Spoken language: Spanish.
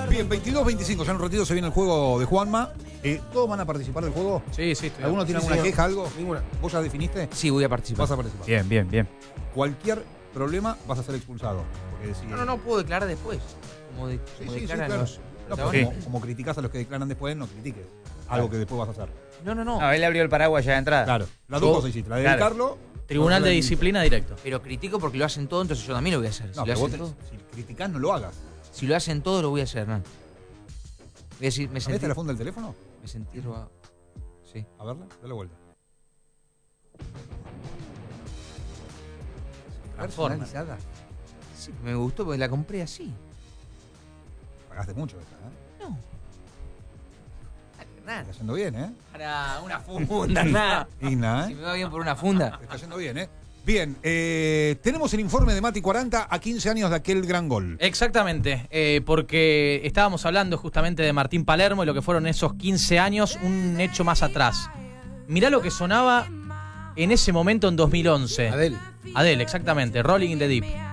Bien, 22-25, ya en un ratito se viene el juego de Juanma. ¿Todos van a participar del juego? Sí. ¿Alguno tiene alguna queja, algo? Ninguna. ¿Vos ya definiste? Sí, voy a participar. Vas a participar. Bien. Cualquier problema vas a ser expulsado. Porque si, No, puedo declarar después. Como declaran claro. los No, protagonistas. como criticás a los que declaran después, no critiques algo que después vas a hacer. No. No, él abrió el paraguas ya de entrada. Claro, las dos cosas hiciste. La de Claro. dedicarlo. Tribunal de disciplina directo. Pero critico porque lo hacen todo, entonces yo también lo voy a hacer. No, Si lo pero vos hacen todo, si criticás, no lo hagas. si lo hacen todo, lo voy a hacer, Hernán. Voy a decir, me ¿Viste sentí la funda del teléfono? robado. Sí. A verla, dale vuelta. Personalizada. Sí, me gustó porque la compré así. Pagaste mucho esta, ¿eh? No. Nada. Está yendo bien, ¿eh? Para una funda, nada. Igna, Si ¿eh? me va bien por una funda. Está yendo bien, ¿eh? Bien, tenemos el informe de Mati 40 a 15 años de aquel gran gol. Exactamente, porque estábamos hablando justamente de Martín Palermo y lo que fueron esos 15 años, un hecho más atrás. Mirá lo que sonaba en ese momento en 2011. Adele. Adele, exactamente, Rolling in the Deep.